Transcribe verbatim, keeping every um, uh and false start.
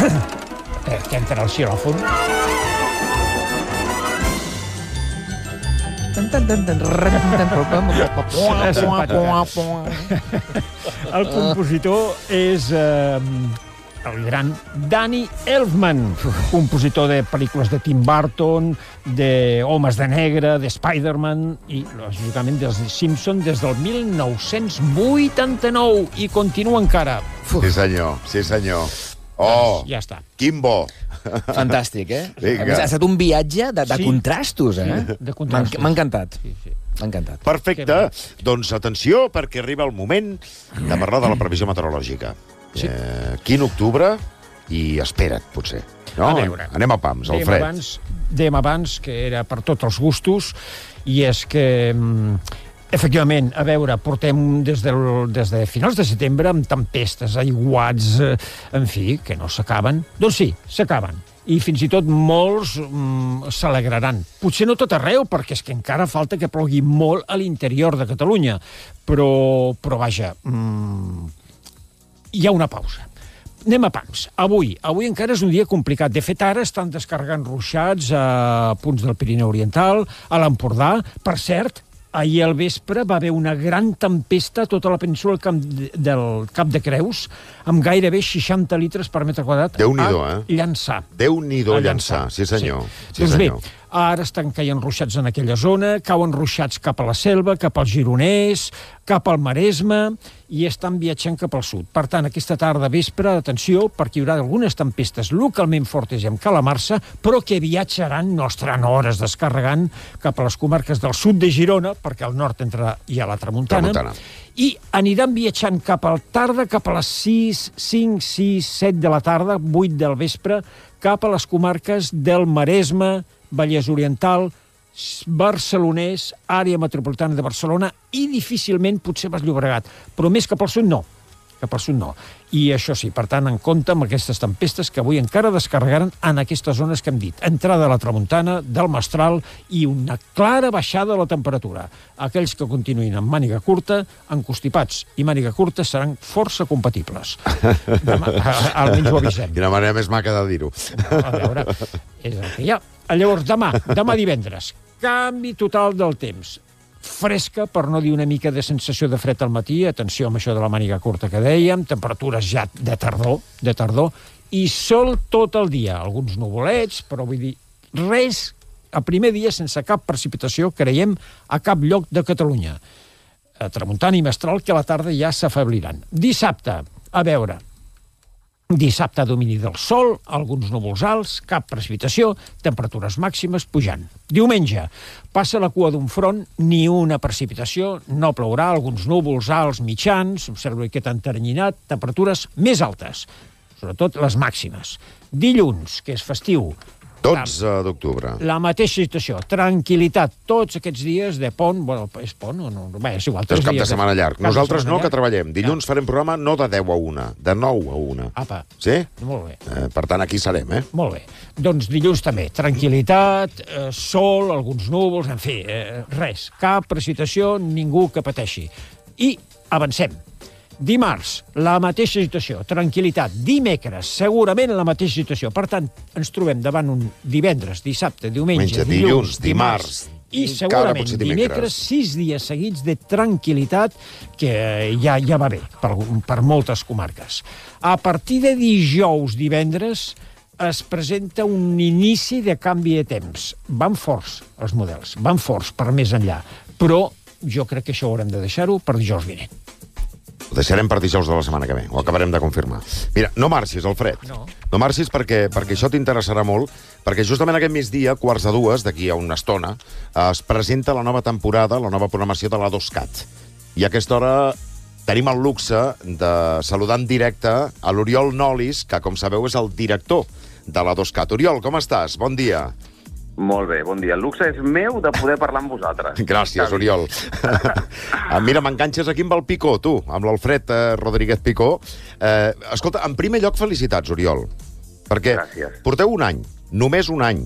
eh, que entra al xilòfon. El compositor és eh, el gran Danny Elfman, compositor de pel·lícules de Tim Burton, de Homes de Negre, de Spider-Man i, lògicament, dels Simpson des del mil nou-cents vuitanta-nou i continua encara. Sí, senyor, sí, senyor. Oh, ja està. Quin bo. Fantàstic, eh? Vinga. Ha estat un viatge de, de Sí. contrastos, eh? Sí, de contrastos. M'ha encantat. Sí, sí. M'ha encantat. Perfecte. Doncs atenció, perquè arriba el moment de parlar de la previsió meteorològica. Sí. Eh, quin octubre i espera't, potser. No? A veure. Anem a pams, al Dèiem fred. abans, dèiem abans que era per tots els gustos, i és que, mm, efectivament, a veure, portem des, del, des de finals de setembre amb tempestes, aiguats, eh, en fi, que no s'acaben. Doncs sí, s'acaben. I fins i tot molts mm, s'alegraran. Potser no tot arreu, perquè és que encara falta que plogui molt a l'interior de Catalunya. Però, però vaja, mm, hi ha una pausa. Anem a pams. Avui. Avui encara és un dia complicat. De fet, ara estan descarregant ruixats a punts del Pirineu Oriental, a l'Empordà. Per cert, ahir al vespre va haver una gran tempesta a tota la península del Camp de, del Cap de Creus, amb gairebé seixanta litres per metre quadrat Déu-n'hi-do, a eh? llançar. Déu-n'hi-do A llançar. Sí, senyor. Sí, Doncs bé, senyor. ara estan caient ruixats en aquella zona, cauen ruixats cap a la Selva, cap al Gironès, cap al Maresme, i estan viatjant cap al sud. Per tant, aquesta tarda, vespre, atenció, perquè hi haurà algunes tempestes localment fortes i amb calamarsa, però que viatjaran, no estaran hores descarregant, cap a les comarques del sud de Girona, perquè al nord entrarà ja la tramuntana, Tramuntana. i aniran viatjant cap al tarda, cap a les sis, cinc, sis, set de la tarda, vuit del vespre, cap a les comarques del Maresme, Vallès Oriental, Barcelonès, àrea metropolitana de Barcelona i difícilment potser Baix Llobregat, però més cap al sud no. Cap al sud no. I això sí, per tant, en compte amb aquestes tempestes que avui encara descarregaran en aquestes zones que hem dit. Entrada de la tramuntana, del mestral i una clara baixada de la temperatura. Aquells que continuïn amb màniga curta, encostipats i màniga curta seran força compatibles. Demà, almenys ho avisem. Quina manera més maca de dir-ho. A veure, és el que hi ha. Llavors, demà, demà divendres, canvi total del temps. Fresca, per no dir una mica de sensació de fred al matí, atenció amb això de la màniga curta que dèiem, temperatures ja de tardor, de tardor, i sol tot el dia. Alguns nuvolets, però vull dir, res, a primer dia sense cap precipitació, creiem, a cap lloc de Catalunya. A tramuntana i mestral, que a la tarda ja s'afebliran. Dissabte, a veure, dissabte domini del sol, alguns núvols alts, cap precipitació, temperatures màximes pujant. Diumenge, passa la cua d'un front, ni una precipitació, no plourà, alguns núvols alts mitjans, observo aquest enternyinat, temperatures més altes, sobretot les màximes. Dilluns, que és festiu, dotze d'octubre. la mateixa situació, tranquil·litat, tots aquests dies de pont, bueno, és pont o no? Bé, és igual. És cap de setmana llarg. cap de Nosaltres setmana no, que llarg. treballem. Dilluns farem programa no de deu a una, de nou a una. Apa, Sí? molt bé. Eh, per tant, aquí serem, eh? Molt bé. Doncs dilluns també, tranquil·litat, eh, sol, alguns núvols, en fi, eh, res. Cap precipitació, ningú que pateixi. I avancem. Dimarts, la mateixa situació, tranquil·litat. Dimecres, segurament la mateixa situació. Per tant, ens trobem davant un divendres, dissabte, diumenge, Menja, dilluns, dilluns, dimarts. I Encara segurament potser dimecres. dimecres, sis dies seguits de tranquil·litat, que ja ja va bé per, per moltes comarques. A partir de dijous, divendres, es presenta un inici de canvi de temps. Van forts, els models, van forts per més enllà. Però jo crec que això haurem de deixar-ho per dijous vinent. Ho deixarem per dijous de la setmana que ve. Ho acabarem de confirmar. Mira, no marxis, Alfred. No. No marxis perquè, perquè això t'interessarà molt, perquè justament aquest migdia, quarts de dues, d'aquí a una estona, es presenta la nova temporada, la nova programació de l'A dos CAT. I a aquesta hora tenim el luxe de saludar en directe a l'Oriol Nolis, que, com sabeu, és el director de l'A dos CAT. Oriol, com estàs? Bon dia. Molt bé, bon dia. El luxe és meu de poder parlar amb vosaltres. Gràcies, Oriol. Mira, m'enganxes aquí amb el Picó, tu, amb l'Alfred eh, Rodríguez Picó. Eh, escolta, en primer lloc, felicitats, Oriol, perquè Gràcies. porteu un any, només un any,